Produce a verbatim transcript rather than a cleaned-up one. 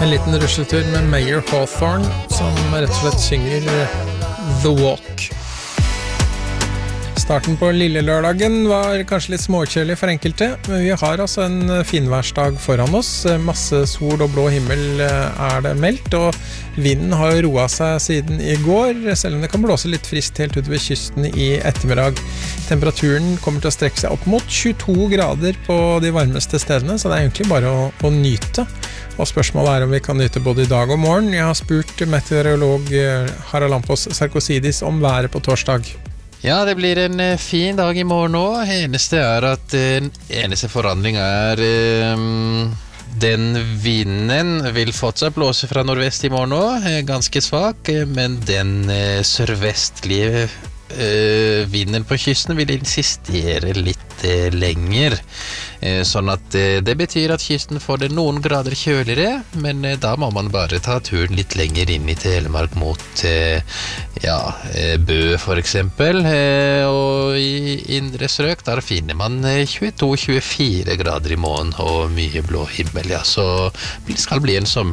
En liten rusletur med Mayer Hawthorne, som rett og slett synger The Walk. Starten på lille lørdagen var kanskje litt småkjølig for enkelte, men vi har altså en finværsdag foran oss. Masse sol og blå himmel er det meldt, og vinden har roet seg siden i går, selv om det kan blåse litt friskt helt utover kysten i ettermiddag. Temperaturen kommer til å strekke seg opp mot tjueto grader på de varmeste stedene, så det er egentlig bare å, å nyte. Og spørsmålet er om vi kan nyte både i dag og morgen. Jeg har spurt meteorolog Haralampos Sarkosidis om været på torsdag. Ja, det blir en fin dag i morgen nå. Eneste er at den eneste forandring er um, den vinden vil fortsatt blåse fra nordvest i morgen nå, ganske svak, men den uh, sørvestlige uh, vinden på kysten vil insistere litt uh, lenger. Uh, sånn at uh, det betyr at kysten får det noen grader kjøligere, men uh, da må man bare ta turen litt lenger inn i Telemark mot uh, ja, uh, Bø for eksempel, uh, og i indre strøk der finner man uh, tjueto til tjuefire grader i morgen og mye blå himmel, ja, så det skal bli en sommer